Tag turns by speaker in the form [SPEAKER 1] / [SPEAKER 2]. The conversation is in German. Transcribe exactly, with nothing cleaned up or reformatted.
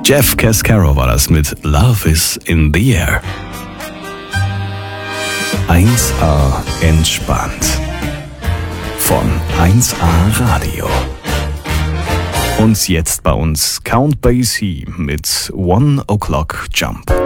[SPEAKER 1] Jeff Cascaro war das mit Love is in the Air. eins A entspannt. Von eins A Radio. Und jetzt bei uns Count Basie mit One O'Clock Jump.